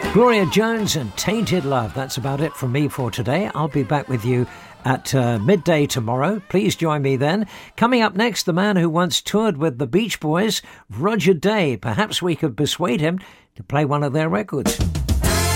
Gloria Jones and Tainted Love. That's about it from me for today. I'll be back with you at midday tomorrow. Please join me then. Coming up next, the man who once toured with the Beach Boys, Roger Day. Perhaps we could persuade him to play one of their records.